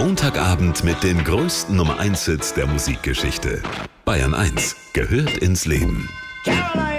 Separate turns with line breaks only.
Montagabend mit den größten Nummer 1 Hits der Musikgeschichte. Bayern 1 gehört ins Leben.
Caroline!